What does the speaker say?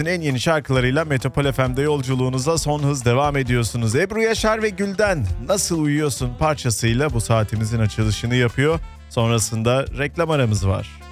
en yeni şarkılarıyla Metropol FM'de yolculuğunuza son hız devam ediyorsunuz. Ebru Yaşar ve Gül'den Nasıl Uyuyorsun parçasıyla bu saatimizin açılışını yapıyor. Sonrasında reklam aramız var.